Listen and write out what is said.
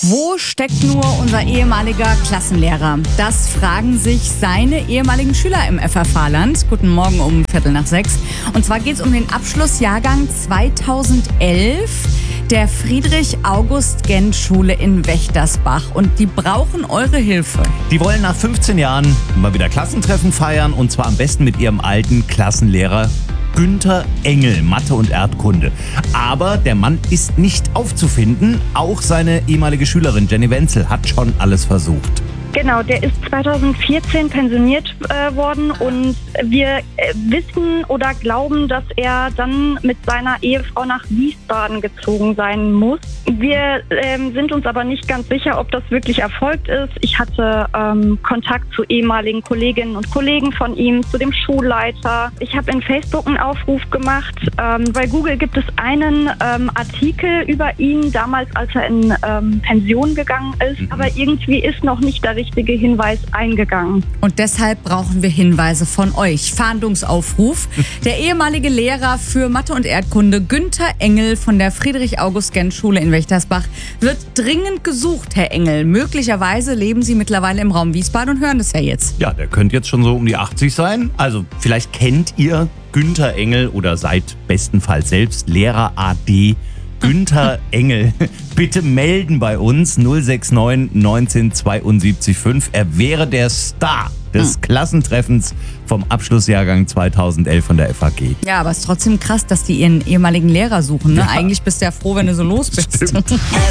Wo steckt nur unser ehemaliger Klassenlehrer? Das fragen sich seine ehemaligen Schüler im FFH-Land. Guten Morgen um 5:45. Und zwar geht es um den Abschlussjahrgang 2011 der Friedrich-August-Gensch-Schule in Wächtersbach. Und die brauchen eure Hilfe. Die wollen nach 15 Jahren mal wieder Klassentreffen feiern, und zwar am besten mit ihrem alten Klassenlehrer Günther Engel, Mathe und Erdkunde. Aber der Mann ist nicht aufzufinden. Auch seine ehemalige Schülerin Jenny Wenzel hat schon alles versucht. Genau, der ist 2014 pensioniert worden und wir wissen oder glauben, dass er dann mit seiner Ehefrau nach Wiesbaden gezogen sein muss. Wir sind uns aber nicht ganz sicher, ob das wirklich erfolgt ist. Ich hatte Kontakt zu ehemaligen Kolleginnen und Kollegen von ihm, zu dem Schulleiter. Ich habe in Facebook einen Aufruf gemacht. Bei Google gibt es einen Artikel über ihn, damals als er in Pension gegangen ist. Aber irgendwie ist noch nicht der richtige Hinweis eingegangen. Und deshalb brauchen wir Hinweise von euch. Fahndungsaufruf. Der ehemalige Lehrer für Mathe und Erdkunde Günther Engel von der Friedrich-August-Gensch-Schule in Wächtersbach wird dringend gesucht, Herr Engel. Möglicherweise leben Sie mittlerweile im Raum Wiesbaden und hören das ja jetzt. Ja, der könnte jetzt schon so um die 80 sein. Also vielleicht kennt ihr Günther Engel oder seid bestenfalls selbst Lehrer AD Günther Engel. Bitte melden bei uns 069 19 72 5. Er wäre der Star des Klassentreffens vom Abschlussjahrgang 2011 von der FAG. Ja, aber es ist trotzdem krass, dass die ihren ehemaligen Lehrer suchen. Ne? Ja. Eigentlich bist du ja froh, wenn du so los bist. Stimmt.